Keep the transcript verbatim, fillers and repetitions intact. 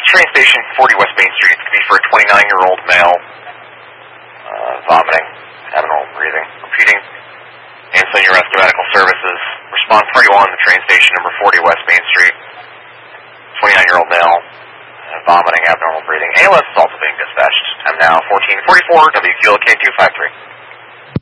train station, forty West Main Street. It's going to be for a twenty-nine-year-old male, uh, vomiting, abnormal breathing. Repeating, Ansonia Rescue Medical Services. Response party one, the train station, number forty West Main Street. twenty-nine-year-old male, uh, vomiting, abnormal breathing. A L S is also being dispatched. Time now fourteen forty-four, W Q L K two five three.